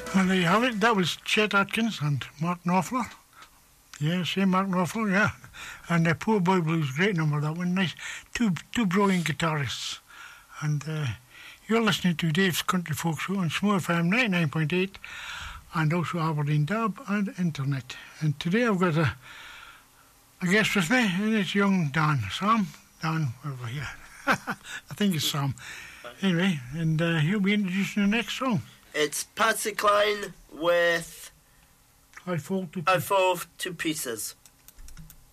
Well, there you have it. That was Chet Atkins and Mark Knopfler. Yeah, same Mark Knopfler, yeah. And Poor Boy Blues, great number, that one. Nice. Two brilliant guitarists. And you're listening to Dave's Country Folk Show on Smo FM 99.8 and also Aberdeen Dab and Internet. And today I've got a guest with me, and it's young Dan. Dan, whatever, yeah. I think it's Sam. Anyway, and he'll be introducing the next song. It's Patsy Cline with I Fall to Pieces.